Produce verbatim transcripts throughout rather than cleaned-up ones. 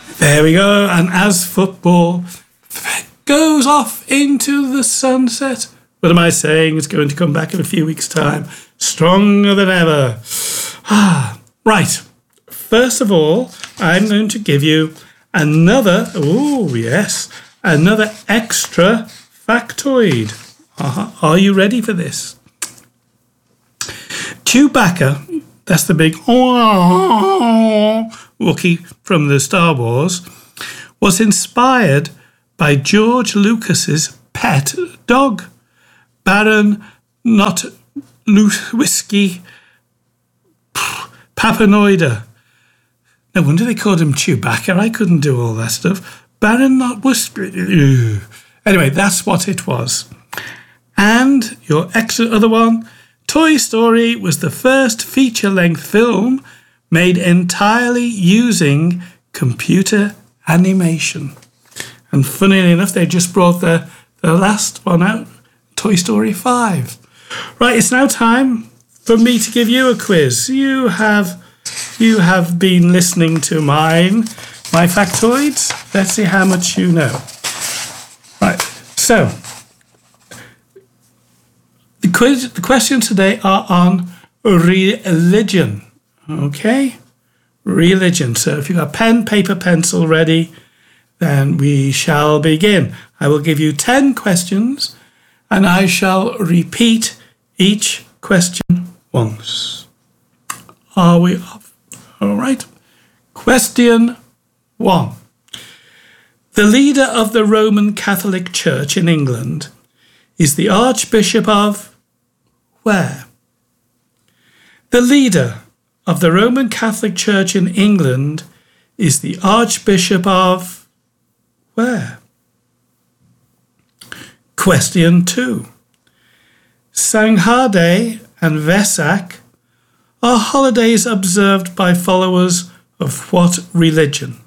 There we go. And as football goes off into the sunset, what am I saying? It's going to come back in a few weeks' time, stronger than ever. Ah, right. First of all, I'm going to give you another, oh yes, another extra factoid. Uh-huh. Are you ready for this? Chewbacca, that's the big Wookiee from the Star Wars, was inspired by George Lucas's pet dog, Baron Not Whiskey Papanoida. No wonder they called him Chewbacca. I couldn't do all that stuff. Baron Not Whiskey. Anyway, that's what it was. And your extra other one, Toy Story was the first feature-length film made entirely using computer animation. And funnily enough, they just brought the, the last one out, Toy Story five. Right, it's now time for me to give you a quiz. You have you have been listening to mine, my factoids. Let's see how much you know. Right, so the quiz, the questions today are on religion. Okay, religion. So if you've got pen, paper, pencil ready, then we shall begin. I will give you ten questions, and I shall repeat each question once. Are we off? All right. Question one. The leader of the Roman Catholic Church in England is the Archbishop of where? The leader of the Roman Catholic Church in England is the Archbishop of where? Question two. Sanghade and Vesak are holidays observed by followers of what religion?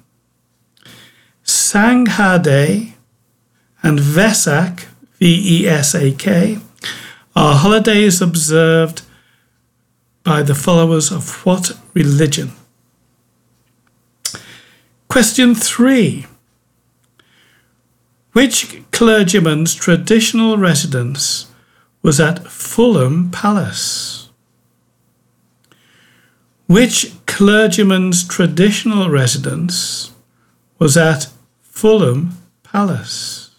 Sanghade and Vesak, V E S A K, are holidays observed by the followers of what religion? Question three. Which clergyman's traditional residence was at Fulham Palace? Which clergyman's traditional residence was at Fulham Palace?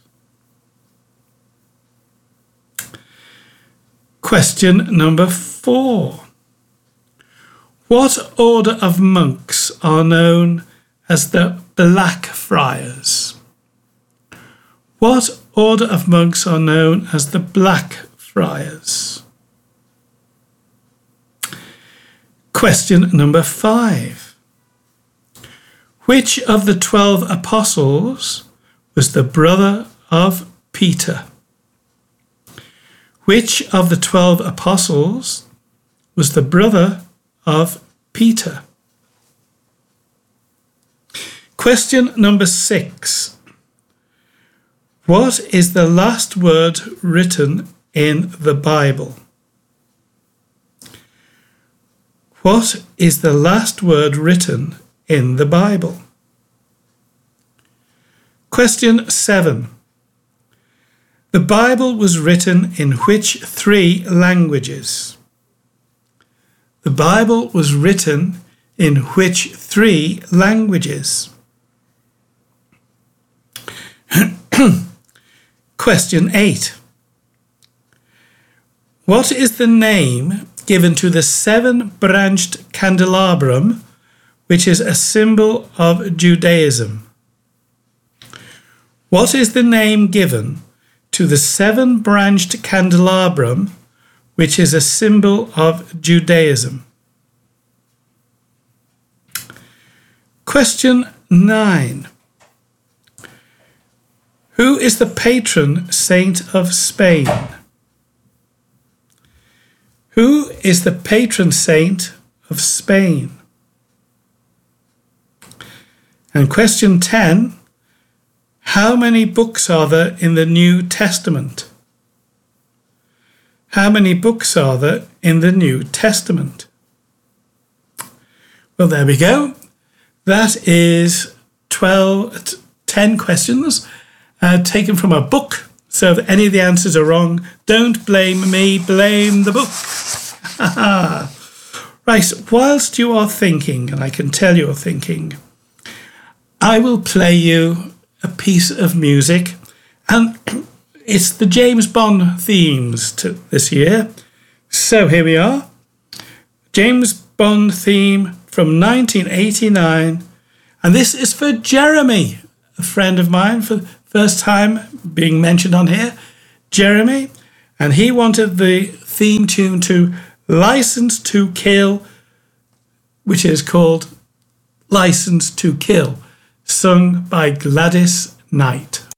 Question number four. What order of monks are known as the Black Friars? What order of monks are known as the Black Friars? Question number five. Which of the twelve apostles was the brother of Peter? Which of the twelve apostles was the brother of Peter? Question number six. What is the last word written in the Bible? What is the last word written in the Bible? Question seven. The Bible was written in which three languages? The Bible was written in which three languages? Question eight. What is the name given to the seven-branched candelabrum, which is a symbol of Judaism? What is the name given to the seven-branched candelabrum, which is a symbol of Judaism? Question nine. Who is the patron saint of Spain? Who is the patron saint of Spain? And question ten. How many books are there in the New Testament? How many books are there in the New Testament? Well, there we go. That is twelve, ten questions uh, taken from a book. So if any of the answers are wrong, don't blame me, blame the book. Right, whilst you are thinking, and I can tell you're thinking, I will play you a piece of music, and it's the James Bond themes to this year. So here we are. James Bond theme from nineteen eighty-nine. And this is for Jeremy, a friend of mine, for the first time being mentioned on here. Jeremy. And he wanted the theme tune to License to Kill, which is called License to Kill, sung by Gladys Knight.